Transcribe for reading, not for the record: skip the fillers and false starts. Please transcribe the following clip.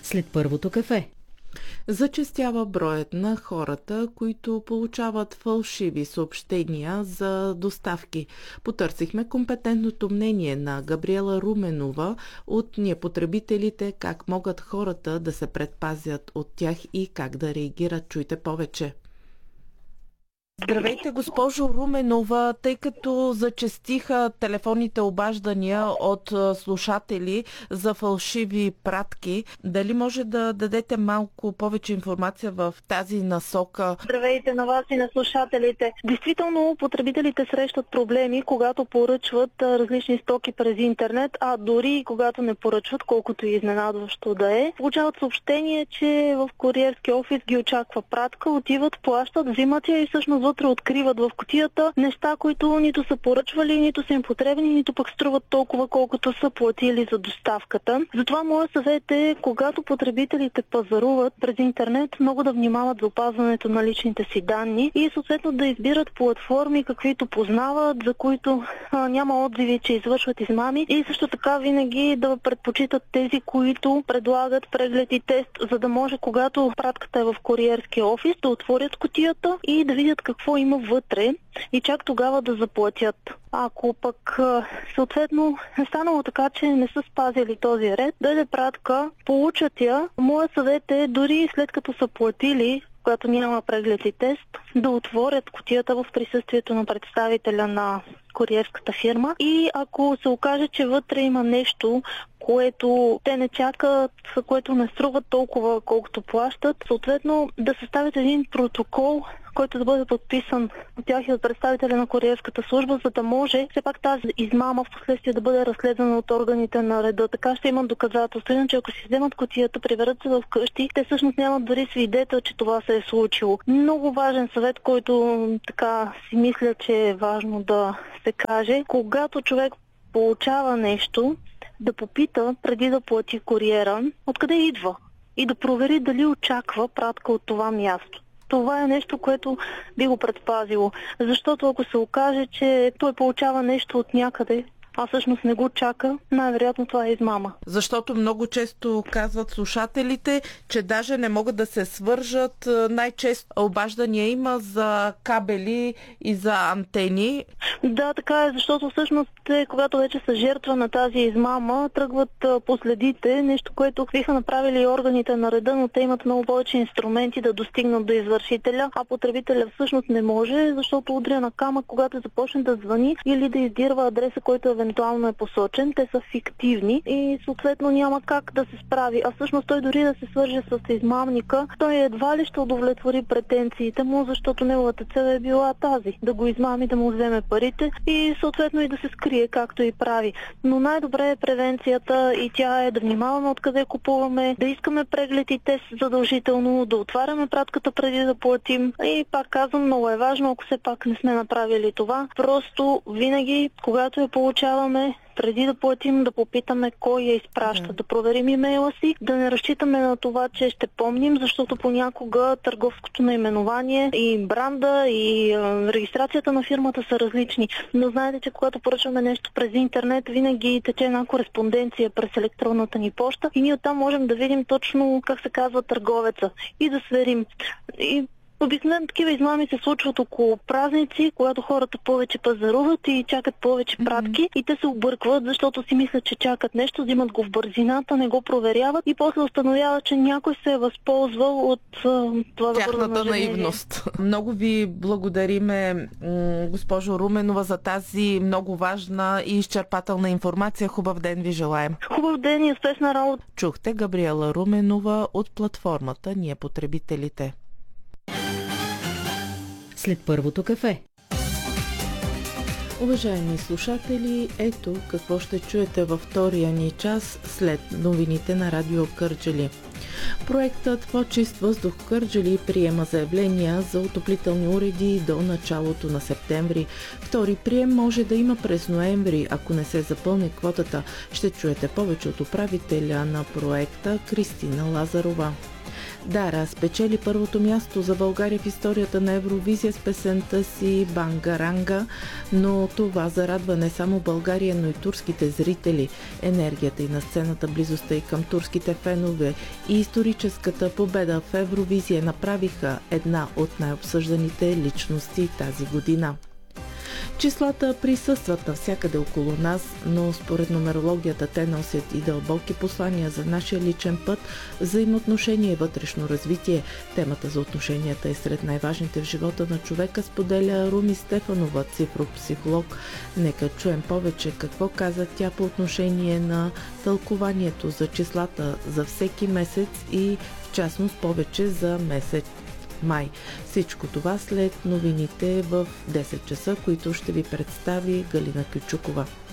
След първото кафе. Зачестява броят на хората, които получават фалшиви съобщения за доставки. Потърсихме компетентното мнение на Габриела Руменова от Ние потребителите, как могат хората да се предпазят от тях и как да реагират. Чуйте повече. Здравейте, госпожо Руменова, тъй като зачестиха телефонните обаждания от слушатели за фалшиви пратки, дали може да дадете малко повече информация в тази насока? Здравейте на вас и на слушателите. Действително, потребителите срещат проблеми, когато поръчват различни стоки през интернет, а дори и когато не поръчват, колкото и изненадващо да е. Получават съобщение, че в куриерски офис ги очаква пратка, отиват, плащат, взимат я и всъщност вътре откриват в кутията неща, които нито са поръчвали, нито са им потребни, нито пък струват толкова, колкото са платили за доставката. Затова моят съвет е, когато потребителите пазаруват през интернет, много да внимават за опазването на личните си данни и съответно да избират платформи, каквито познават, за които няма отзиви, че извършват измами, и също така винаги да предпочитат тези, които предлагат преглед и тест, за да може, когато пратката е в куриерския офис, да отворят кутията и да видят какво има вътре и чак тогава да заплатят. Ако пък съответно е станало така, че не са спазили този ред, дойде пратка, получат я, моят съвет е дори след като са платили, когато няма преглед и тест, да отворят кутията в присъствието на представителя на куриерската фирма и ако се окаже, че вътре има нещо, което те не чакат, което не струва толкова, колкото плащат, съответно да съставят един протокол, който да бъде подписан от тях и от представителя на куриерската служба, за да може все пак тази измама в последствие да бъде разследвана от органите на реда. Така ще имат доказателство. Иначе ако си вземат кутията, приберат се в къщи, те всъщност нямат дори свидетел, че това се е случило. Много важен съвет, който така си мисля, че е важно да се каже. Когато човек получава нещо, да попита преди да плати куриера откъде идва и да провери дали очаква пратка от това място. Това е нещо, което би го предпазило. Защото ако се окаже, че той получава нещо от някъде, а всъщност не го чака, най-вероятно това е измама. Защото много често казват слушателите, че даже не могат да се свържат. Най-често обаждания има за кабели и за антени. Да, така е, защото всъщност когато вече са жертва на тази измама, тръгват по следите, нещо, което биха направили органите на реда, но те имат много повече инструменти да достигнат до извършителя, а потребителя всъщност не може, защото удря на камък, когато започне да звъни или да издирва адреса, който евентуално е посочен. Те са фиктивни и съответно няма как да се справи. А всъщност той дори да се свърже с измамника, той едва ли ще удовлетвори претенциите му, защото неговата цел е била тази, да го измами, да му вземе парите и съответно и да се скрие, както и прави. Но най-добре е превенцията и тя е да внимаваме откъде купуваме, да искаме преглед и тест задължително, да отваряме пратката преди да платим. И пак казвам, много е важно, ако все пак не сме направили това, просто винаги, когато я получаваме, преди да платим, да попитаме кой я изпраща, да проверим имейла си, да не разчитаме на това, че ще помним, защото понякога търговското наименование и бранда и регистрацията на фирмата са различни. Но знаете, че когато поръчваме нещо през интернет, винаги тече една кореспонденция през електронната ни поща и ние оттам можем да видим точно как се казва търговеца и да сверим. И обикновено такива измами се случват около празници, когато хората повече пазаруват и чакат повече пратки и те се объркват, защото си мислят, че чакат нещо, взимат го в бързината, не го проверяват и после установяват, че някой се е възползвал от това тяхната наивност. Много ви благодариме, госпожо Руменова, за тази много важна и изчерпателна информация. Хубав ден ви желаем. Хубав ден и успешна работа. Чухте Габриела Руменова от платформата Ние потребителите. След първото кафе. Уважаеми слушатели, ето какво ще чуете във втория ни час след новините на Радио Кърджали. Проектът По-чист въздух в Кърджали приема заявления за отоплителни уреди до началото на септември. Втори прием може да има през ноември, ако не се запълни квотата. Ще чуете повече от управителя на проекта Кристина Лазарова. Дара спечели първото място за България в историята на Евровизия с песента си Бангаранга, но това зарадва не само България, но и турските зрители. Енергията и на сцената, близостта и към турските фенове и историческата победа в Евровизия направиха една от най-обсъжданите личности тази година. Числата присъстват навсякъде около нас, но според нумерологията те носят и дълбоки послания за нашия личен път, взаимоотношение и вътрешно развитие. Темата за отношенията е сред най-важните в живота на човека, споделя Руми Стефанова, цифров психолог. Нека чуем повече какво каза тя по отношение на тълкованието за числата за всеки месец и в частност повече за месец май. Всичко това след новините в 10 часа, които ще ви представи Галина Кючукова.